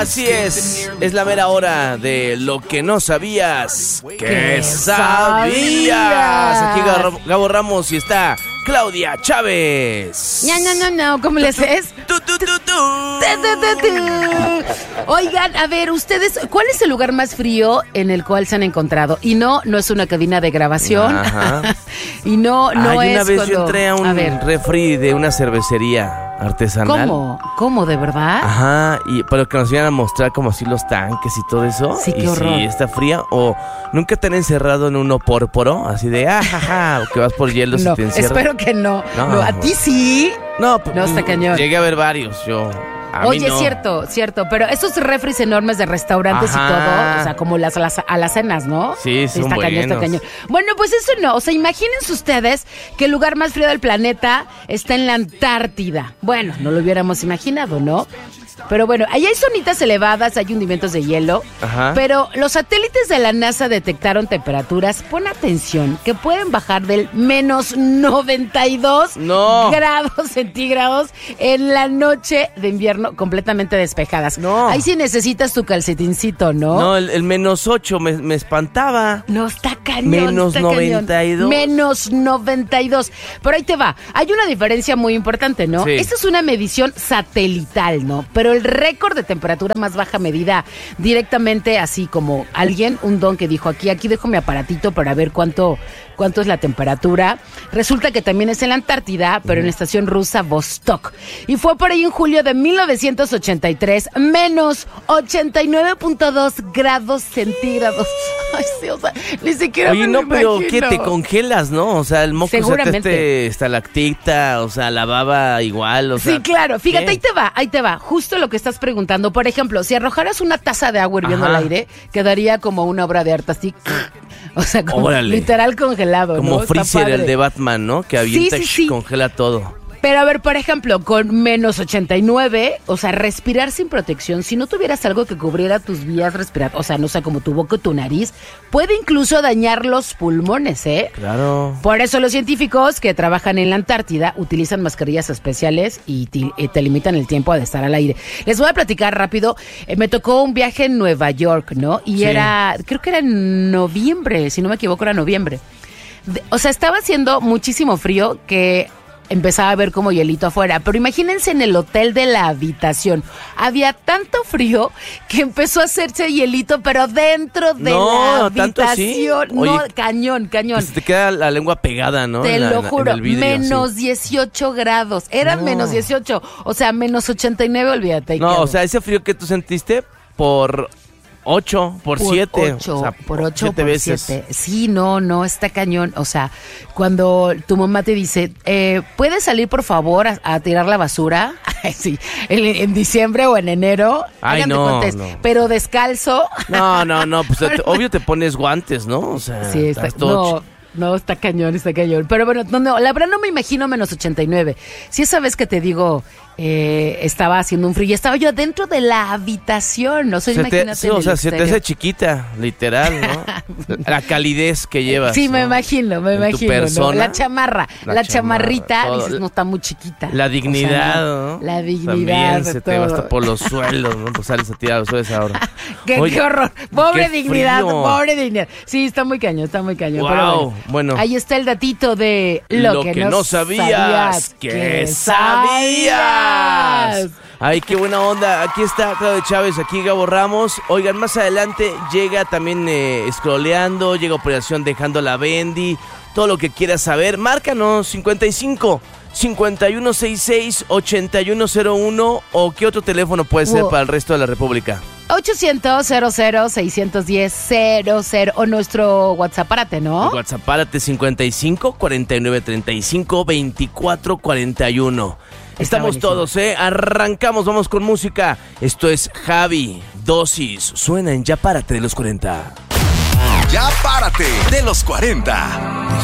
Así es la mera hora de lo que no sabías que sabías. Aquí Gabo Ramos y está Claudia Chávez. No, ¿cómo le haces? Oigan, a ver, ustedes, ¿cuál es el lugar más frío en el cual se han encontrado? Y no es una cabina de grabación. Ajá. Y no es una vez cuando... yo entré a un refri de una cervecería artesanal. ¿Cómo, de verdad? Ajá, pero que nos iban a mostrar como así los tanques y todo eso. Sí, qué horror. Si está fría o nunca te han encerrado en un opórporo, así de que vas por hielo no, y te encierran. Espero que no. ¿A ti sí? No, está cañón. Llegué a ver varios, yo. Oye, no. cierto, pero esos refris enormes de restaurantes y todo, o sea, como a las cenas, ¿no? Sí, son está buenos. Cañón. Bueno, pues eso no, o sea, imagínense ustedes que el lugar más frío del planeta está en la Antártida. Bueno, no lo hubiéramos imaginado, ¿no? Pero bueno, allá hay zonitas elevadas, hay hundimientos de hielo. Ajá. Pero los satélites de la NASA detectaron temperaturas, pon atención, que pueden bajar del menos 92 grados centígrados en la noche de invierno completamente despejadas. No. Ahí sí necesitas tu calcetincito, ¿no? No, el menos 8 me espantaba. No, está cañón. Menos 92. Menos 92. Pero ahí te va. Hay una diferencia muy importante, ¿no? Sí. Esta es una medición satelital, ¿no? Pero el récord de temperatura más baja medida directamente así como un don que dijo aquí dejo mi aparatito para ver cuánto es la temperatura. Resulta que también es en la Antártida, pero en la estación rusa Vostok. Y fue por ahí en julio de 1983, menos 89.2 grados centígrados. Ay, sí, o sea, ni siquiera me lo pero imagino. ¿qué? Te congelas, ¿no? O sea, el moco seguramente estalactita, o sea, la baba igual, o sea. Sí, claro. Fíjate, ahí te va. Justo lo que estás preguntando. Por ejemplo, si arrojaras una taza de agua hirviendo al aire, quedaría como una obra de arte así. O sea, como literal congelado, como ¿no? Freezer, el de Batman, ¿no? Que avienta y congela todo. Pero a ver, por ejemplo, con menos 89, o sea, respirar sin protección, si no tuvieras algo que cubriera tus vías respiratorias, o sea, no sé, como tu boca o tu nariz, puede incluso dañar los pulmones, ¿eh? Claro. Por eso los científicos que trabajan en la Antártida utilizan mascarillas especiales y te limitan el tiempo de estar al aire. Les voy a platicar rápido. Me tocó un viaje en Nueva York, ¿no? Y creo que era en noviembre, si no me equivoco, era noviembre. O sea, estaba haciendo muchísimo frío que empezaba a ver como hielito afuera, pero imagínense en el hotel de la habitación, había tanto frío que empezó a hacerse hielito, pero dentro de la habitación. ¿Tanto así? No, cañón. Pues te queda la lengua pegada, ¿no? Te lo juro, vidrio, menos 18 grados, eran menos 18, o sea, menos 89, olvídate. No, o sea, ese frío que tú sentiste por 8, por 7. Por 8, 7 veces. 7. Sí, no, está cañón. O sea, cuando tu mamá te dice, ¿puedes salir por favor a tirar la basura? Sí, en diciembre o en enero. Ay, no. Pero descalzo. No, pues obvio te pones guantes, ¿no? O sea, sí, está todo... No, está cañón. Pero bueno, no, la verdad no me imagino menos 89. Si esa vez que te digo, estaba haciendo un frío y estaba yo dentro de la habitación. O sea, imagínate. O sea, se te hace chiquita, literal, ¿no? La calidez que llevas. Sí, me imagino. Tu persona, ¿no? La chamarra, la chamarrita, todo. Dices, no está muy chiquita. La dignidad, ¿no? La dignidad. También se te va hasta por los suelos, ¿no? Pues sales a tirar los suelos ahora. Qué horror. Pobre dignidad. Sí, está muy cañón. Wow. Pero bueno, ahí está el datito de lo que no sabías que sabías. Ay, qué buena onda. Aquí está Claudia Chávez, aquí Gabo Ramos. Oigan, más adelante llega también scrolleando, llega Operación Dejando la Bendy. Todo lo que quieras saber, márcanos 55-5166-8101 o qué otro teléfono puede ser para el resto de la República. 800-00-610-00 o nuestro WhatsApp-párate, ¿no? El WhatsApp-párate 55-4935-2441. Estamos todos, arrancamos, vamos con música. Esto es Javi, Dosis, suena en Ya Párate de los 40. Ya Párate de los 40.